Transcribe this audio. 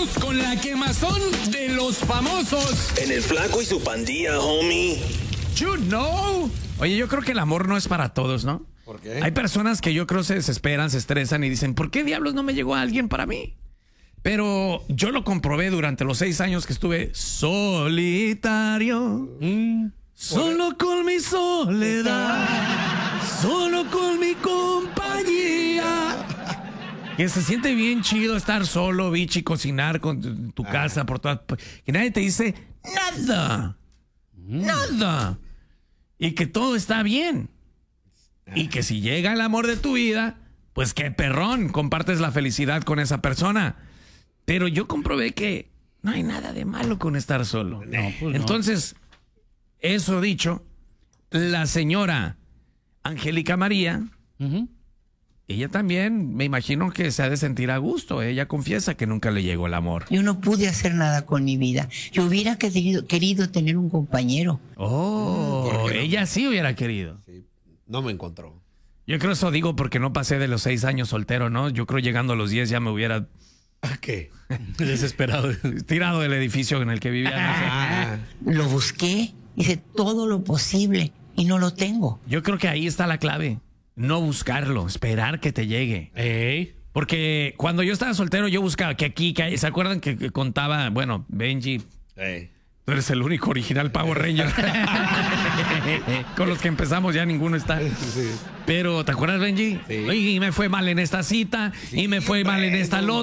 Vamos con la quemazón de los famosos. En el Flaco y su pandilla, homie. You know. Oye, yo creo que el amor no es para todos, ¿no? ¿Por qué? Hay personas que yo creo se desesperan, se estresan y dicen, ¿por qué diablos no me llegó alguien para mí? Pero yo lo comprobé durante los 6 años que estuve solitario. Solo con mi soledad. Solo con mi compañía. Que se siente bien chido estar solo, bichi, cocinar con tu casa por todas. Que nadie te dice nada. Nada. Y que todo está bien. Y que si llega el amor de tu vida, pues qué perrón, compartes la felicidad con esa persona. Pero yo comprobé que no hay nada de malo con estar solo. No, pues no. Entonces, eso dicho, la señora Angélica María, ella también, me imagino que se ha de sentir a gusto. Ella confiesa que nunca le llegó el amor. Yo no pude hacer nada con mi vida. Yo hubiera querido tener un compañero. Oh, ella sí hubiera querido. Sí, no me encontró. Yo creo eso digo porque no pasé de los 6 años soltero, ¿no? Yo creo llegando a los 10 ya me hubiera ¿A qué? Desesperado. tirado del edificio en el que vivía. No sé. Lo busqué, hice todo lo posible y no lo tengo. Yo creo que ahí está la clave. No buscarlo, esperar que te llegue. Ey. Porque cuando yo estaba soltero, yo buscaba que aquí, que ahí. ¿Se acuerdan que contaba? Bueno, Benji, tú eres el único original Power Ranger. Con los que empezamos ya ninguno está. Sí. Pero, ¿te acuerdas, Benji? Sí. Y me fue mal en esta cita, y me fue mal en esta